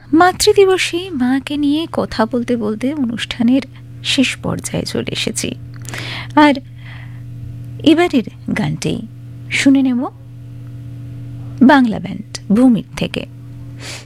মাতৃদিবসে মাকে নিয়ে কথা বলতে বলতে অনুষ্ঠানের শেষ পর্যায়ে চলে এসেছি। আর এবারের গানটি শুনে নেব বাংলা ব্যান্ড ভূমির থেকে।